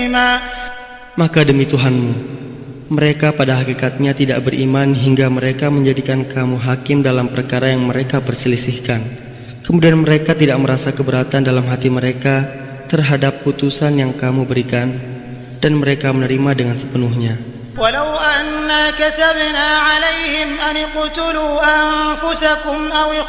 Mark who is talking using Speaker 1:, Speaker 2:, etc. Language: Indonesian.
Speaker 1: تسليما.
Speaker 2: Maka demi Tuhanmu, mereka pada hakikatnya tidak beriman hingga mereka menjadikan kamu hakim dalam perkara yang mereka perselisihkan. Kemudian mereka tidak merasa keberatan dalam hati mereka terhadap putusan yang kamu berikan, dan mereka menerima dengan sepenuhnya.
Speaker 1: ولو أنا كتبنا عليهم أن اقتلوا أنفسكم أو